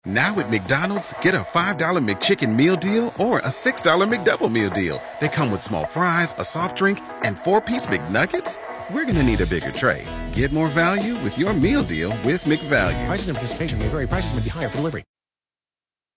Now at McDonald's, get a $5 McChicken meal deal or a $6 McDouble meal deal. They come with small fries, a soft drink, and 4-piece McNuggets. We're gonna need a bigger tray. Get more value with your meal deal with McValue. Prices and participation may vary. Prices may be higher for delivery.